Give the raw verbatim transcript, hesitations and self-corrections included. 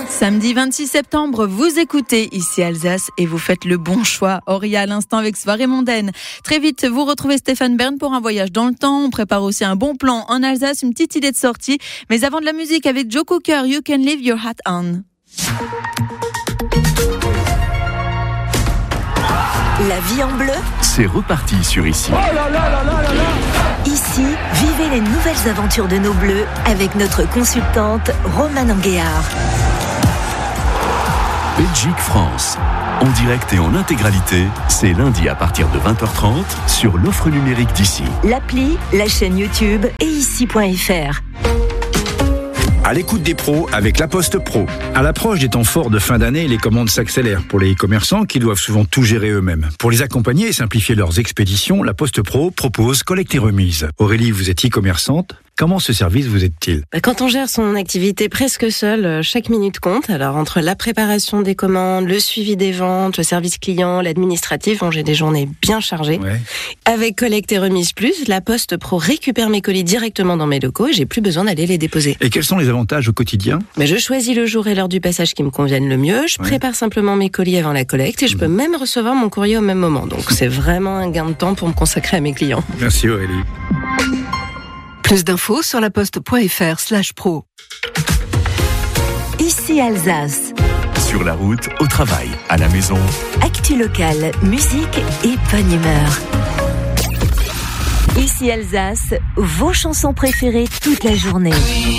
Samedi vingt-six septembre, vous écoutez ici Alsace et vous faites le bon choix. Auria à l'instant avec Soirée mondaine. Très vite, vous retrouvez Stéphane Bern pour un voyage dans le temps. On prépare aussi un bon plan en Alsace, une petite idée de sortie. Mais avant de la musique avec Joe Cocker, You Can Leave Your Hat On. La vie en bleu, c'est reparti sur Ici. Oh là là là là là là. Ici, vivez les nouvelles aventures de nos bleus avec notre consultante Romane Anguéard. Belgique-France, en direct et en intégralité, c'est lundi à partir de vingt heures trente sur l'offre numérique d'Ici. L'appli, la chaîne YouTube et ici point f r. À l'écoute des pros avec La Poste Pro. À l'approche des temps forts de fin d'année, les commandes s'accélèrent pour les e-commerçants qui doivent souvent tout gérer eux-mêmes. Pour les accompagner et simplifier leurs expéditions, La Poste Pro propose collecte et remise. Aurélie, vous êtes e-commerçante. Comment ce service vous aide-t-il ? Quand on gère son activité presque seul, chaque minute compte. Alors entre la préparation des commandes, le suivi des ventes, le service client, l'administratif, bon, j'ai des journées bien chargées. Ouais. Avec Collecte et Remise Plus, La Poste Pro récupère mes colis directement dans mes locaux et j'ai plus besoin d'aller les déposer. Et quels sont les avantages au quotidien ? Mais je choisis le jour et l'heure du passage qui me conviennent le mieux. Je ouais. prépare simplement mes colis avant la collecte et je mmh. peux même recevoir mon courrier au même moment. Donc c'est vraiment un gain de temps pour me consacrer à mes clients. Merci Aurélie. Plus d'infos sur laposte.fr slash pro. Ici Alsace. Sur la route, au travail, à la maison. Actu locale, musique et bonne humeur. Ici Alsace, vos chansons préférées toute la journée.